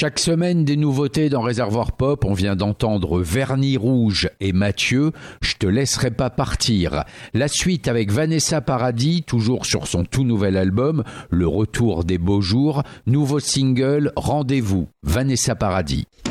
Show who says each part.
Speaker 1: Chaque semaine, des nouveautés dans Réservoir Pop. On vient d'entendre Vernis Rouge et Mathieu, Je te laisserai pas partir. La suite avec Vanessa Paradis, toujours sur son tout nouvel album, Le retour des beaux jours. Nouveau single, Rendez-vous, Vanessa Paradis.